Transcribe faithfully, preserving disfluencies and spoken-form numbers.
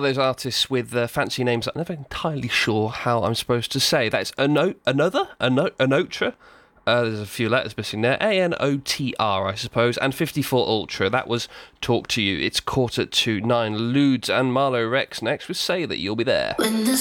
of those artists with uh, fancy names that I'm never entirely sure how I'm supposed to say. That's Ano- another? Ano- Anotra? Uh, there's a few letters missing there. A N O T R, I suppose. And fifty-four Ultra. That was Talk to You. It's quarter to nine. Ludes and Marlowe Rex next with Say That You'll Be There. When the